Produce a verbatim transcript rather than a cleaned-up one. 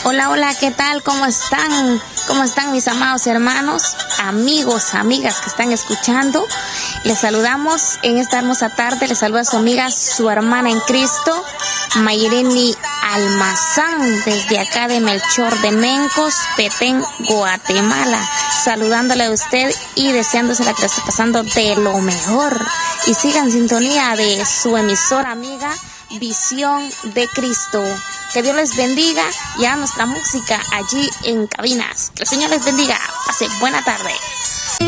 Hola, hola, ¿qué tal? ¿Cómo están? ¿Cómo están mis amados hermanos, amigos, amigas que están escuchando? Les saludamos en esta hermosa tarde, les saluda su amiga, su hermana en Cristo, Mayreni Almazán, desde acá de Melchor de Mencos, Petén, Guatemala, saludándole a usted y deseándosela que la esté pasando de lo mejor. Y sigan en sintonía de su emisora amiga, Visión de Cristo. Que Dios les bendiga y a nuestra música allí en cabinas. Que el Señor les bendiga. Pase buena tarde.